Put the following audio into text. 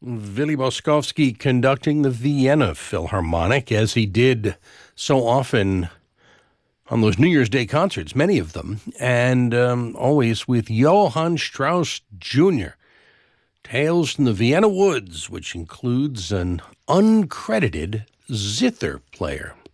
Willy Boskovsky conducting the Vienna Philharmonic, as he did so often on those New Year's Day concerts, many of them, and always with Johann Strauss Jr. Tales from the Vienna Woods, which includes an uncredited zither player.